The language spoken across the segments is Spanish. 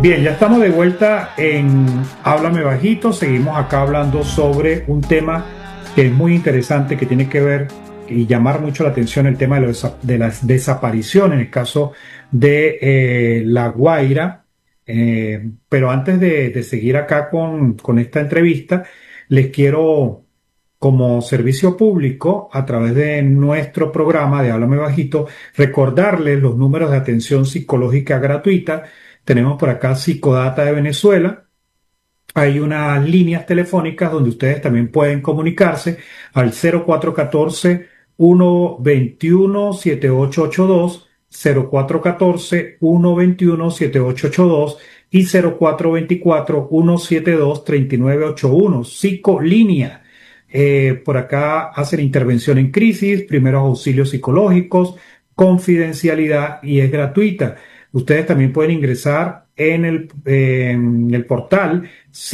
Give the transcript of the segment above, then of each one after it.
Bien, ya estamos de vuelta en Háblame Bajito. Seguimos acá hablando sobre un tema que es muy interesante, que tiene que ver y llamar mucho la atención, el tema de las desapariciones, en el caso de La Guaira. Pero antes de seguir acá con esta entrevista, les quiero, como servicio público, a través de nuestro programa de Háblame Bajito, recordarles los números de atención psicológica gratuita. Tenemos por acá Psicodata de Venezuela. Hay unas líneas telefónicas donde ustedes también pueden comunicarse al 0414-121-7882, 0414-121-7882 y 0424-172-3981. Psicolínea. Por acá hacen intervención en crisis, primeros auxilios psicológicos, confidencialidad, y es gratuita. Ustedes también pueden ingresar en el portal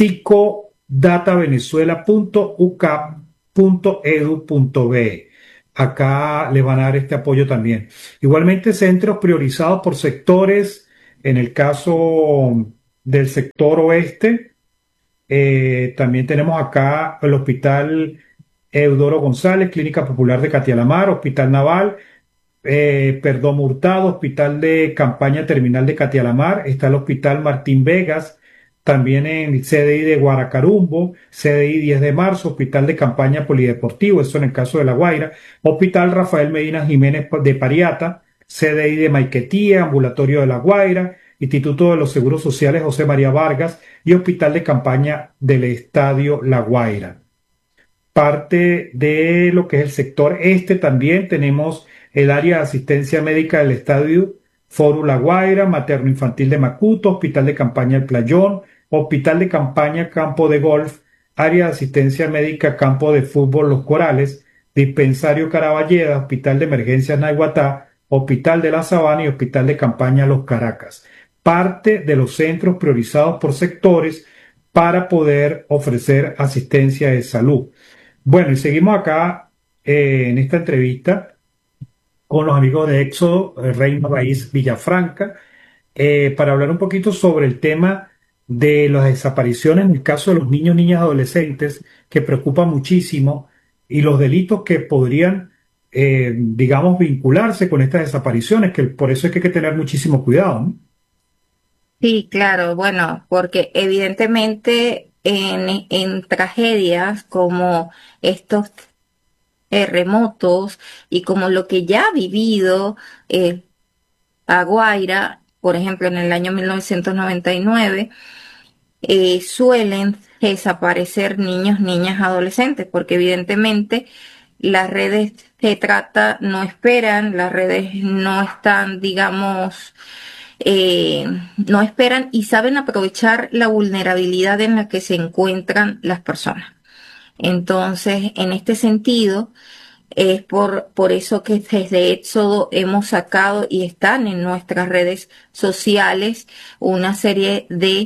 psicodatavenezuela.ucap.edu.be. Acá les van a dar este apoyo también. Igualmente, centros priorizados por sectores. En el caso del sector oeste, también tenemos acá el Hospital Eudoro González, Clínica Popular de Catialamar, Hospital Naval, Perdomo Hurtado, Hospital de Campaña Terminal de Catialamar. Está el Hospital Martín Vegas, también en el CDI de Guaracarumbo, CDI 10 de marzo, Hospital de Campaña Polideportivo, eso en el caso de La Guaira, Hospital Rafael Medina Jiménez de Pariata, CDI de Maiquetía, Ambulatorio de La Guaira, Instituto de los Seguros Sociales José María Vargas y Hospital de Campaña del Estadio La Guaira. Parte de lo que es el sector este también tenemos el área de asistencia médica del Estadio Foro La Guaira, Materno Infantil de Macuto, Hospital de Campaña El Playón, Hospital de Campaña Campo de Golf, área de asistencia médica Campo de Fútbol Los Corales, Dispensario Caraballeda, Hospital de Emergencias Naiguatá, Hospital de la Sabana y Hospital de Campaña Los Caracas. Parte de los centros priorizados por sectores para poder ofrecer asistencia de salud. Bueno, y seguimos acá en esta entrevista con los amigos de Éxodo, Reino Raíz Villafranca, para hablar un poquito sobre el tema de las desapariciones en el caso de los niños, niñas, adolescentes, que preocupa muchísimo, y los delitos que podrían, digamos, vincularse con estas desapariciones, que por eso es que hay que tener muchísimo cuidado, ¿no? Sí, claro, bueno, porque evidentemente en tragedias como estos terremotos y como lo que ya ha vivido a Guaira, por ejemplo, en el año 1999, suelen desaparecer niños, niñas, adolescentes, porque evidentemente las redes de trata no esperan, las redes no están, digamos, no esperan y saben aprovechar la vulnerabilidad en la que se encuentran las personas. Entonces, en este sentido, es por eso que desde Éxodo hemos sacado y están en nuestras redes sociales una serie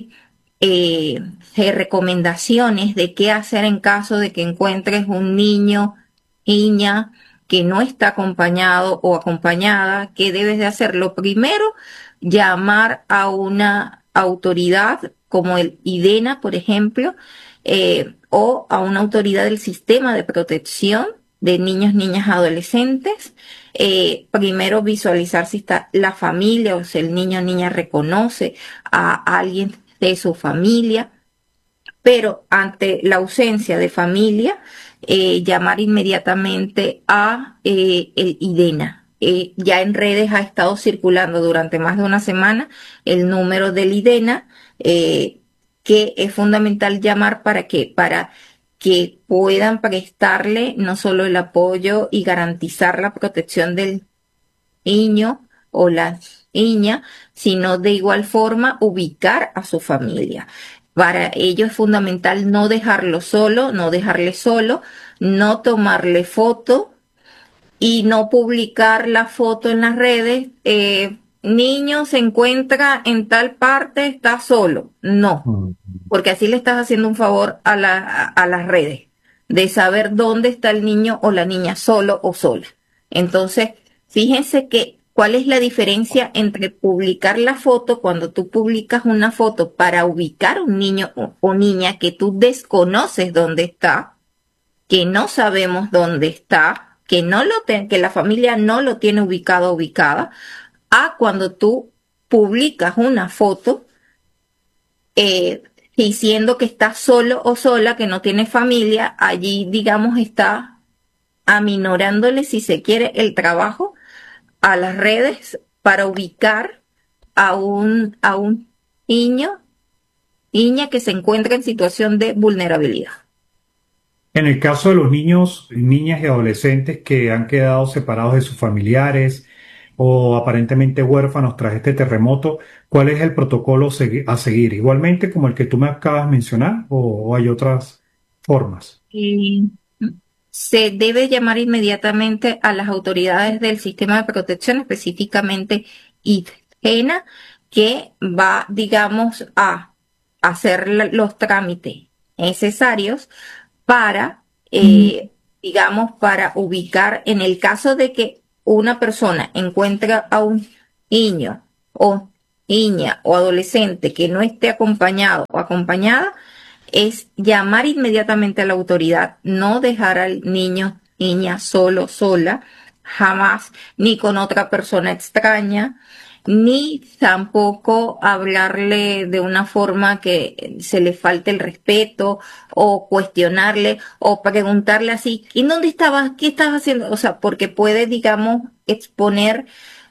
de recomendaciones de qué hacer en caso de que encuentres un niño, niña que no está acompañado o acompañada. ¿Qué debes de hacer? Lo primero, llamar a una autoridad como el IDENA, por ejemplo, o a una autoridad del sistema de protección de niños, niñas, adolescentes. Primero visualizar si está la familia o si el niño o niña reconoce a alguien de su familia, pero ante la ausencia de familia, llamar inmediatamente a el IDENA. Ya en redes ha estado circulando durante más de una semana el número del IDENA, que es fundamental llamar para que puedan prestarle no solo el apoyo y garantizar la protección del niño o la niña, sino de igual forma ubicar a su familia. Para ello es fundamental no dejarlo solo, no dejarle solo, no tomarle foto y no publicar la foto en las redes. Niño se encuentra en tal parte, está solo. No, Mm. porque así le estás haciendo un favor a las redes de saber dónde está el niño o la niña solo o sola. Entonces, fíjense que ¿Cuál es la diferencia entre publicar la foto cuando tú publicas una foto para ubicar un niño o niña que tú desconoces dónde está, que no sabemos dónde está, que la familia no lo tiene ubicado o ubicada, a cuando tú publicas una foto eh, diciendo que está solo o sola, que no tiene familia, allí digamos está aminorándole, si se quiere, el trabajo a las redes para ubicar a un niño, niña que se encuentra en situación de vulnerabilidad. En el caso de los niños, niñas y adolescentes que han quedado separados de sus familiares o aparentemente huérfanos tras este terremoto, ¿cuál es el protocolo a seguir? ¿Igualmente como el que tú me acabas de mencionar o hay otras formas? Y se debe llamar inmediatamente a las autoridades del sistema de protección, específicamente IGENA, que va, digamos, a hacer los trámites necesarios para, digamos, para ubicar, en el caso de que una persona encuentre a un niño o niña o adolescente que no esté acompañado o acompañada, es llamar inmediatamente a la autoridad, no dejar al niño, niña solo, sola, jamás, ni con otra persona extraña, ni tampoco hablarle de una forma que se le falte el respeto o cuestionarle o preguntarle así, ¿y dónde estabas? ¿Qué estabas haciendo? O sea, porque puede, digamos, exponer,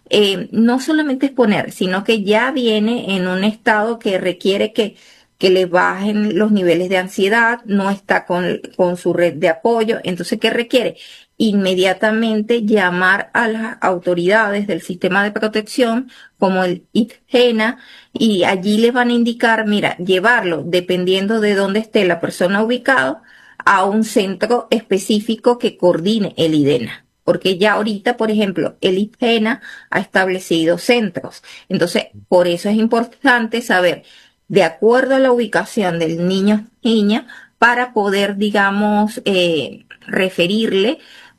no solamente exponer, sino que ya viene en un estado que requiere que le bajen los niveles de ansiedad, no está con su red de apoyo. Entonces, ¿qué requiere? Inmediatamente llamar a las autoridades del sistema de protección, como el IGENA, y allí le van a indicar, mira, llevarlo, dependiendo de dónde esté la persona ubicado, a un centro específico que coordine el IDENA. Porque ya ahorita, por ejemplo, el IGENA ha establecido centros. Entonces, por eso es importante saber de acuerdo a la ubicación del niño o niña para poder, digamos, referirle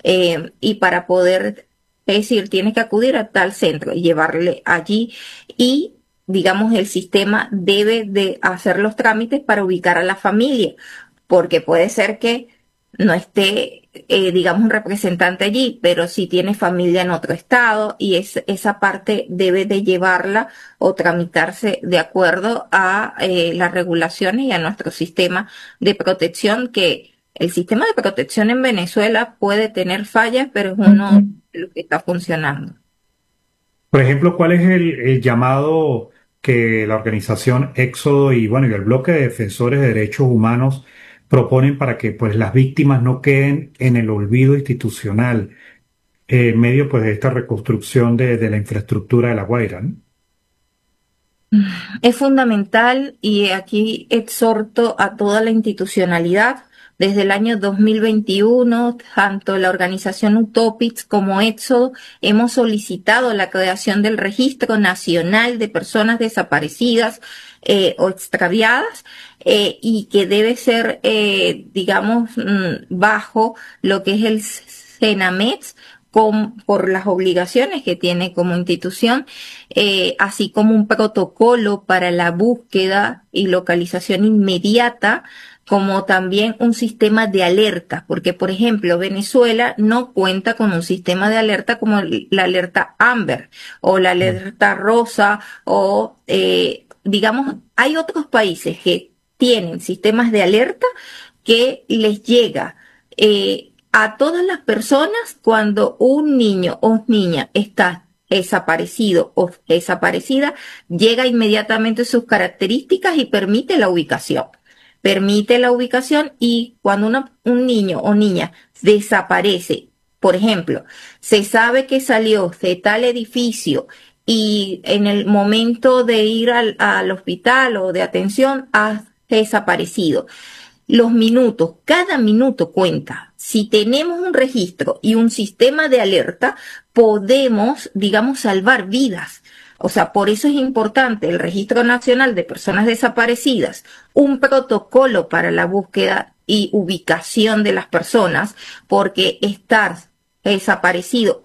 y para poder decir, tienes que acudir a tal centro y llevarle allí y, digamos, el sistema debe de hacer los trámites para ubicar a la familia, porque puede ser que no esté, digamos, un representante allí, pero sí tiene familia en otro estado y esa parte debe de llevarla o tramitarse de acuerdo a las regulaciones y a nuestro sistema de protección, que el sistema de protección en Venezuela puede tener fallas, pero es uno de los que está funcionando. Por ejemplo, ¿cuál es el llamado que la organización Éxodo y bueno, y el bloque de defensores de derechos humanos proponen para que pues las víctimas no queden en el olvido institucional en medio pues de esta reconstrucción de la infraestructura de La Guaira, ¿no? Es fundamental y aquí exhorto a toda la institucionalidad. Desde el año 2021, tanto la organización Utopics como Éxodo hemos solicitado la creación del Registro Nacional de Personas Desaparecidas o Extraviadas y que debe ser, digamos, bajo lo que es el CENAMEX por las obligaciones que tiene como institución, así como un protocolo para la búsqueda y localización inmediata, como también un sistema de alerta, porque por ejemplo Venezuela no cuenta con un sistema de alerta como la alerta Amber o la alerta Rosa o digamos, hay otros países que tienen sistemas de alerta que les llega a todas las personas cuando un niño o niña está desaparecido o desaparecida, llega inmediatamente sus características y permite la ubicación. Permite la ubicación y cuando un niño o niña desaparece, por ejemplo, se sabe que salió de tal edificio y en el momento de ir al hospital o de atención ha desaparecido. Los minutos, cada minuto cuenta. Si tenemos un registro y un sistema de alerta, podemos, digamos, salvar vidas. O sea, por eso es importante el Registro Nacional de Personas Desaparecidas, un protocolo para la búsqueda y ubicación de las personas, porque estar desaparecido o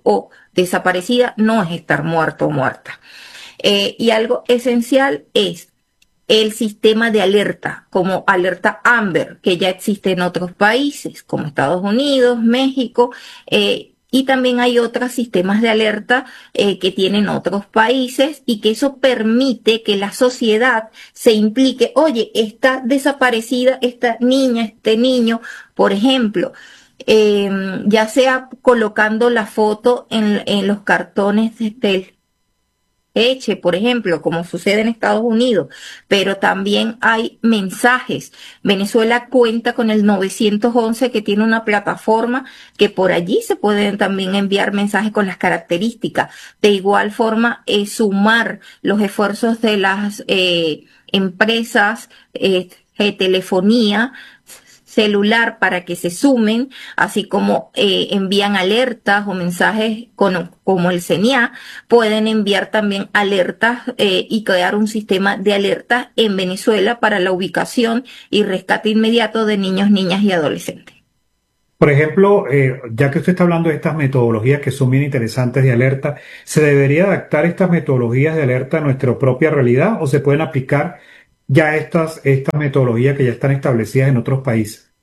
desaparecida no es estar muerto o muerta. Y algo esencial es el sistema de alerta, como alerta Amber, que ya existe en otros países, como Estados Unidos, México, y también hay otros sistemas de alerta que tienen otros países y que eso permite que la sociedad se implique. Oye, está desaparecida esta niña, este niño, por ejemplo, ya sea colocando la foto en los cartones del Eche, por ejemplo, como sucede en Estados Unidos, pero también hay mensajes. Venezuela cuenta con el 911 que tiene una plataforma que por allí se pueden también enviar mensajes con las características. De igual forma, sumar los esfuerzos de las empresas de telefonía celular para que se sumen, así como envían alertas o mensajes como el CENIA, pueden enviar también alertas y crear un sistema de alertas en Venezuela para la ubicación y rescate inmediato de niños, niñas y adolescentes. Por ejemplo, ya que usted está hablando de estas metodologías que son bien interesantes de alerta, ¿se debería adaptar estas metodologías de alerta a nuestra propia realidad o se pueden aplicar ya estas metodologías que ya están establecidas en otros países?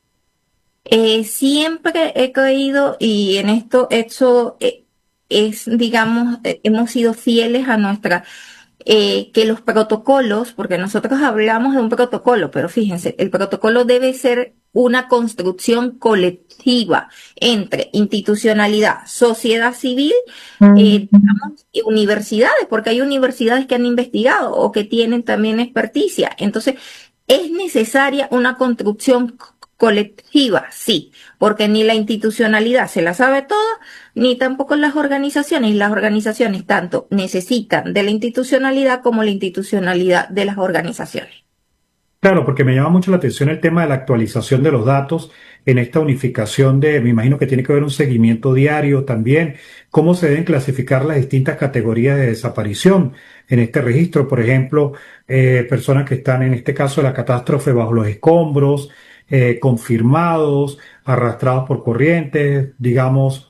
Siempre he creído y en esto es, digamos, hemos sido fieles a nuestra que los protocolos, porque nosotros hablamos de un protocolo, pero fíjense, el protocolo debe ser una construcción colectiva entre institucionalidad, sociedad civil, digamos, y universidades, porque hay universidades que han investigado o que tienen también experticia. Entonces, es necesaria una construcción colectiva, sí, porque ni la institucionalidad se la sabe toda, ni tampoco las organizaciones. Las organizaciones tanto necesitan de la institucionalidad como la institucionalidad de las organizaciones. Claro, porque me llama mucho la atención el tema de la actualización de los datos en esta unificación me imagino que tiene que haber un seguimiento diario también, cómo se deben clasificar las distintas categorías de desaparición en este registro, por ejemplo, personas que están en este caso de la catástrofe bajo los escombros, confirmados, arrastrados por corrientes, digamos,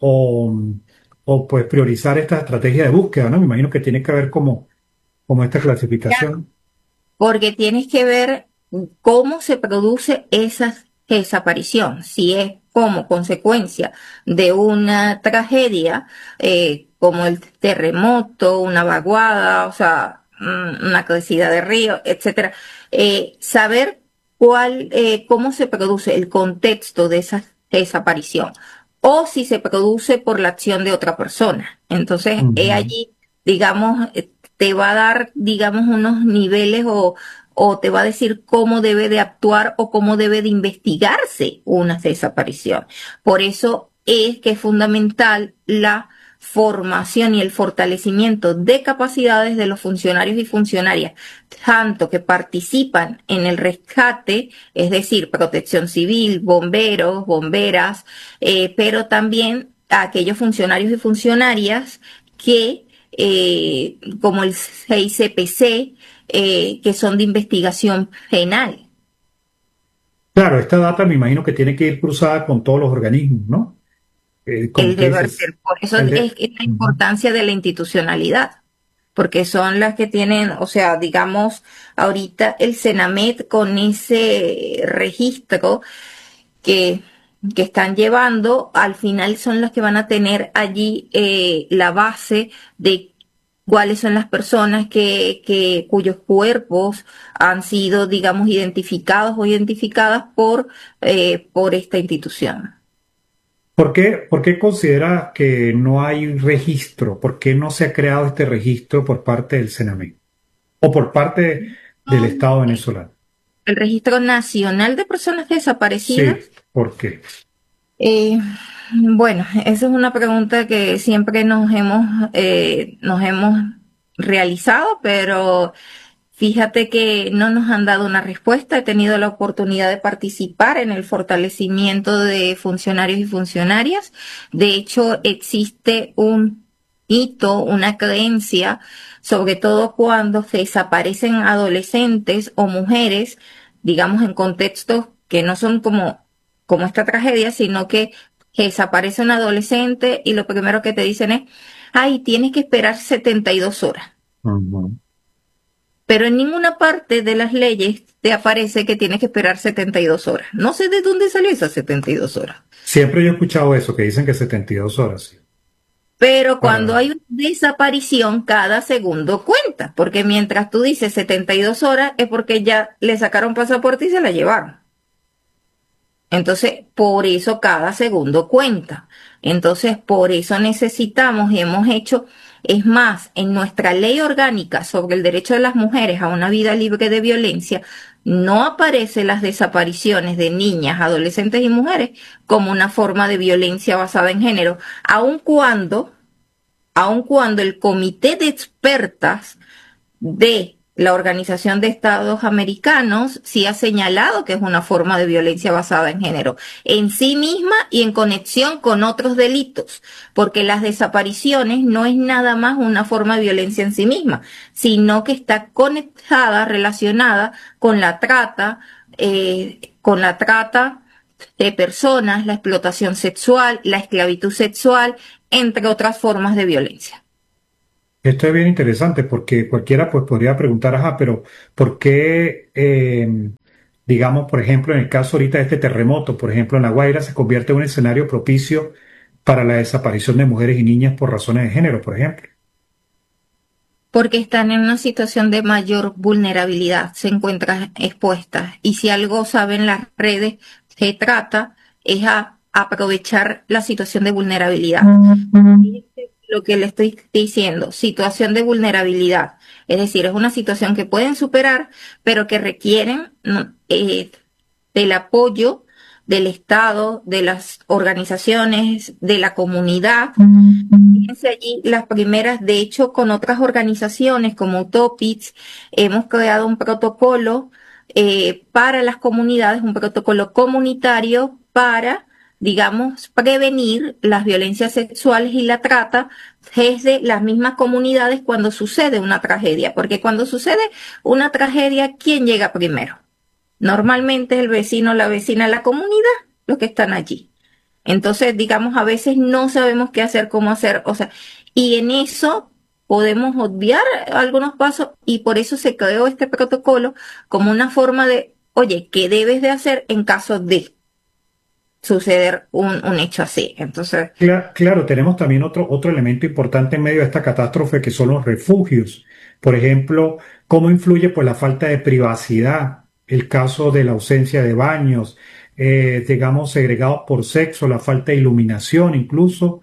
o pues priorizar esta estrategia de búsqueda, ¿no? Me imagino que tiene que haber como esta clasificación. Porque tienes que ver cómo se produce esa desaparición, si es como consecuencia de una tragedia como el terremoto, una vaguada, o sea, una crecida de río, etcétera. Saber cómo se produce el contexto de esa desaparición o si se produce por la acción de otra persona. Entonces, Ujú. allí, digamos, te va a dar, digamos, unos niveles o te va a decir cómo debe de actuar o cómo debe de investigarse una desaparición. Por eso es que es fundamental la formación y el fortalecimiento de capacidades de los funcionarios y funcionarias, tanto que participan en el rescate, es decir, protección civil, bomberos, bomberas, pero también a aquellos funcionarios y funcionarias que como el 6CPC, que son de investigación penal. Claro, esta data me imagino que tiene que ir cruzada con todos los organismos, ¿no? Como El usted deber dice, ser. Por eso el de... es la Ujú. importancia de la institucionalidad, porque son las que tienen, o sea, digamos, ahorita el Senamed con ese registro que, que están llevando, al final son las que van a tener allí la base de cuáles son las personas cuyos cuerpos han sido, digamos, identificados o identificadas por esta institución. Por qué considera que no hay registro? ¿Por qué no se ha creado este registro por parte del SENAMED o por parte del Estado venezolano? El Registro Nacional de Personas Sí, Desaparecidas. ¿por qué? eh, bueno, esa es una pregunta que siempre nos hemos realizado, pero fíjate que no nos han dado una respuesta. He tenido la oportunidad de participar en el fortalecimiento de funcionarios y funcionarias. De hecho, existe un hito, una creencia, sobre todo cuando se desaparecen adolescentes o mujeres, digamos en contextos que no son como esta tragedia, sino que desaparece un adolescente y lo primero que te dicen es, ay, tienes que esperar 72 horas. Ujú. Pero en ninguna parte de las leyes te aparece que tienes que esperar 72 horas. No sé de dónde salió esas 72 horas. Siempre yo he escuchado eso, que dicen que 72 horas, sí, Pero cuando para... hay una desaparición, cada segundo cuenta, porque mientras tú dices 72 horas es porque ya le sacaron pasaporte y se la llevaron. Entonces, por eso cada segundo cuenta. Entonces, por eso necesitamos y hemos hecho, es más, en nuestra ley orgánica sobre el derecho de las mujeres a una vida libre de violencia, no aparecen las desapariciones de niñas, adolescentes y mujeres como una forma de violencia basada en género, aun cuando el comité de expertas de la Organización de Estados Americanos sí ha señalado que es una forma de violencia basada en género, en sí misma y en conexión con otros delitos, porque las desapariciones no es nada más una forma de violencia en sí misma, sino que está conectada, relacionada con la trata de personas, la explotación sexual, la esclavitud sexual, entre otras formas de violencia. Esto es bien interesante porque cualquiera pues podría preguntar, ajá, pero ¿por qué, digamos, por ejemplo, en el caso ahorita de este terremoto, por ejemplo, en La Guaira se convierte en un escenario propicio para la desaparición de mujeres y niñas por razones de género, por ejemplo? Porque están en una situación de mayor vulnerabilidad, se encuentran expuestas. Y si algo saben las redes, se trata es a aprovechar la situación de vulnerabilidad. Fíjense lo que le estoy diciendo, situación de vulnerabilidad. Es decir, es una situación que pueden superar, pero que requieren del apoyo del Estado, de las organizaciones, de la comunidad. Fíjense allí las primeras, de hecho, con otras organizaciones como Utopics, hemos creado un protocolo para las comunidades, un protocolo comunitario para, digamos, prevenir las violencias sexuales y la trata desde las mismas comunidades cuando sucede una tragedia. Porque cuando sucede una tragedia, ¿quién llega primero? Normalmente es el vecino, la vecina, la comunidad, los que están allí. Entonces, digamos, a veces no sabemos qué hacer, cómo hacer, o sea, y en eso podemos obviar algunos pasos y por eso se creó este protocolo como una forma de, oye, ¿qué debes de hacer en caso de suceder un hecho así? Entonces, Claro, tenemos también otro elemento importante en medio de esta catástrofe que son los refugios. Por ejemplo, cómo influye pues la falta de privacidad, el caso de la ausencia de baños, digamos, segregados por sexo, la falta de iluminación incluso,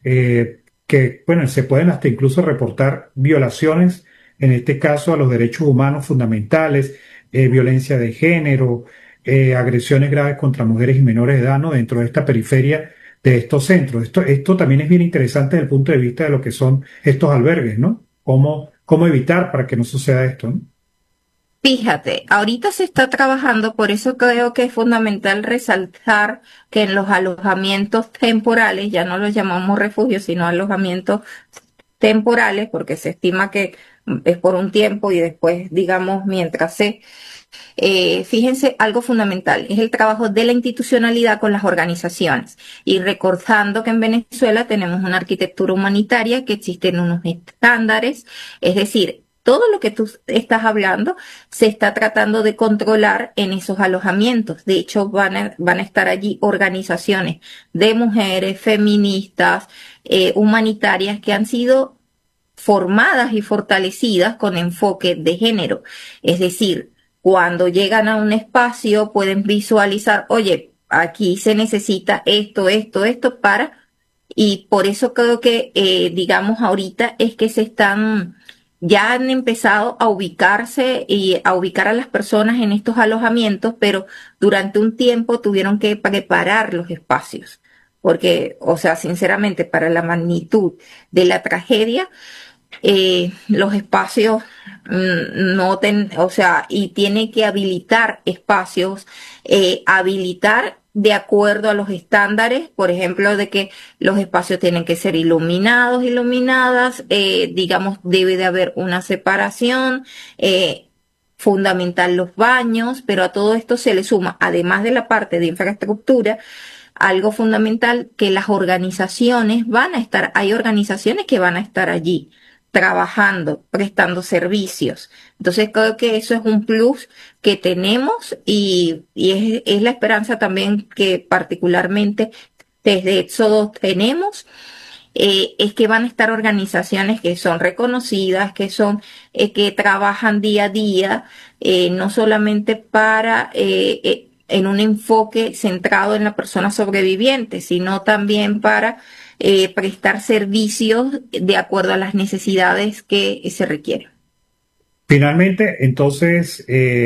que, bueno, se pueden hasta incluso reportar violaciones, en este caso a los derechos humanos fundamentales, violencia de género, agresiones graves contra mujeres y menores de edad, ¿no? Dentro de esta periferia de estos centros. Esto también es bien interesante desde el punto de vista de lo que son estos albergues, ¿no? ¿Cómo evitar para que no suceda esto, ¿no? fíjate, ahorita se está trabajando, por eso creo que es fundamental resaltar que en los alojamientos temporales, ya no los llamamos refugios, sino alojamientos temporales, porque se estima que es por un tiempo y después, digamos, mientras fíjense, algo fundamental es el trabajo de la institucionalidad con las organizaciones y recordando que en Venezuela tenemos una arquitectura humanitaria, que existen unos estándares, es decir, todo lo que tú estás hablando se está tratando de controlar en esos alojamientos. De hecho, van a estar allí organizaciones de mujeres, feministas, humanitarias que han sido formadas y fortalecidas con enfoque de género. Es decir, cuando llegan a un espacio pueden visualizar, oye, aquí se necesita esto, esto, esto para, y por eso creo que, digamos, ahorita es que ya han empezado a ubicarse y a ubicar a las personas en estos alojamientos, pero durante un tiempo tuvieron que preparar los espacios. Porque, o sea, sinceramente, para la magnitud de la tragedia, los espacios o sea, y tiene que habilitar espacios, habilitar de acuerdo a los estándares, por ejemplo, de que los espacios tienen que ser iluminados, iluminadas, digamos, debe de haber una separación, fundamental los baños, pero a todo esto se le suma, además de la parte de infraestructura, algo fundamental, que las organizaciones van a estar, hay organizaciones que van a estar allí trabajando, prestando servicios. Entonces creo que eso es un plus que tenemos y es la esperanza también que particularmente desde Éxodo tenemos, es que van a estar organizaciones que son reconocidas, que trabajan día a día, no solamente para en un enfoque centrado en la persona sobreviviente, sino también para prestar servicios de acuerdo a las necesidades que se requieren. Finalmente, entonces,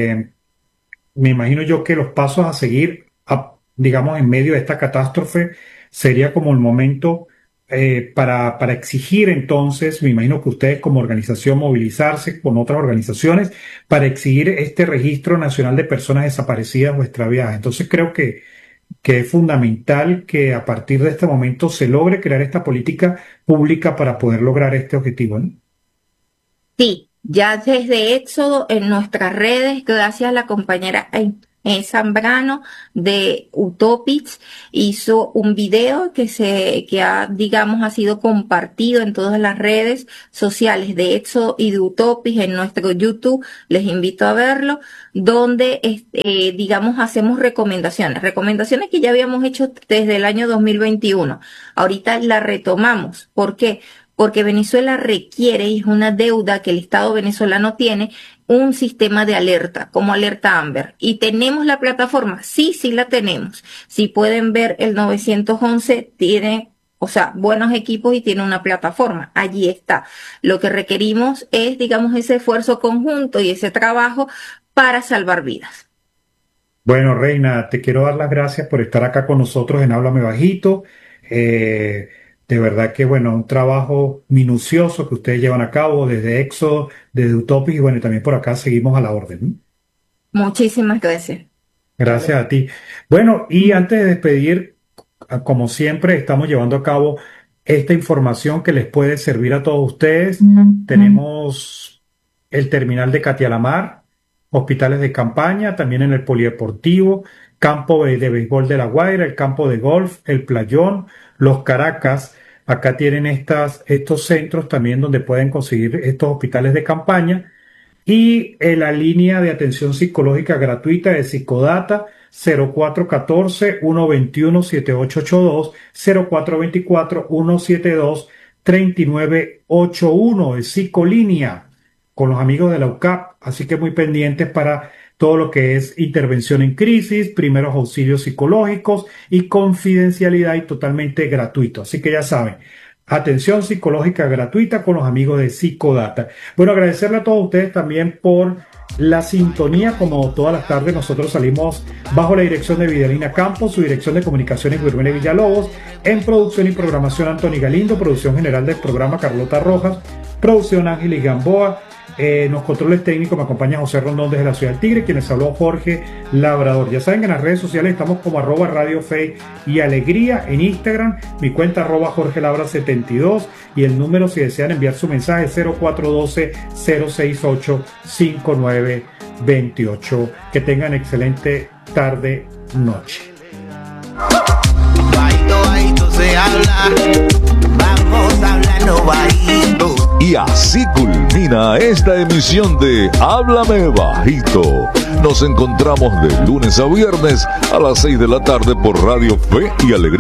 me imagino yo que los pasos a seguir, digamos, en medio de esta catástrofe, sería como el momento para exigir entonces, me imagino que ustedes como organización movilizarse con otras organizaciones para exigir este registro nacional de personas desaparecidas o extraviadas. Entonces creo que es fundamental que a partir de este momento se logre crear esta política pública para poder lograr este objetivo, ¿no? Sí, ya desde Éxodo en nuestras redes, gracias a la compañera Zambrano de Utopics, hizo un video digamos, ha sido compartido en todas las redes sociales de Éxodo y de Utopics en nuestro YouTube. Les invito a verlo, donde, digamos, hacemos recomendaciones que ya habíamos hecho desde el año 2021. Ahorita la retomamos. ¿Por qué? Porque Venezuela requiere, y es una deuda que el Estado venezolano tiene, un sistema de alerta, como Alerta Amber. ¿Y tenemos la plataforma? Sí, sí la tenemos. Si pueden ver, el 911 tiene, o sea, buenos equipos y tiene una plataforma. Allí está. Lo que requerimos es, digamos, ese esfuerzo conjunto y ese trabajo para salvar vidas. Bueno, Reina, te quiero dar las gracias por estar acá con nosotros en Háblame Bajito. De verdad que, bueno, un trabajo minucioso que ustedes llevan a cabo desde Éxodo, desde Utopic, y bueno, y también por acá seguimos a la orden, ¿no? Muchísimas gracias. Gracias a ti. Bueno, y antes de despedir, como siempre, estamos llevando a cabo esta información que les puede servir a todos ustedes. Tenemos el terminal de Catialamar, hospitales de campaña, también en el polideportivo, campo de béisbol de La Guaira, el campo de golf, el playón, los Caracas. Acá tienen estos centros también donde pueden conseguir estos hospitales de campaña. Y la línea de atención psicológica gratuita de Psicodata, 0414-121-7882, 0424-172-3981 de Psicolínea, con los amigos de la UCAP. Así que muy pendientes para todo lo que es intervención en crisis, primeros auxilios psicológicos y confidencialidad, y totalmente gratuito. Así que ya saben, atención psicológica gratuita con los amigos de Psicodata. Bueno, agradecerle a todos ustedes también por la sintonía. Como todas las tardes, nosotros salimos bajo la dirección de Vidalina Campos, su dirección de comunicaciones Guillermo Villalobos, en producción y programación Anthony Galindo, producción general del programa Carlota Rojas, producción Ángeles Gamboa. Los controles técnicos me acompaña José Rondón desde la Ciudad del Tigre, quienes habló Jorge Labrador. Ya saben que en las redes sociales estamos como @Radio Fe y Alegría en Instagram, mi cuenta @Jorge Labra 72, y el número, si desean enviar su mensaje, 0412-068-5928. Que tengan excelente tarde, noche. Bajito, bajito se habla, vamos hablando bajito. Y así culmina esta emisión de Háblame Bajito. Nos encontramos de lunes a viernes a las 6 de la tarde por Radio Fe y Alegría.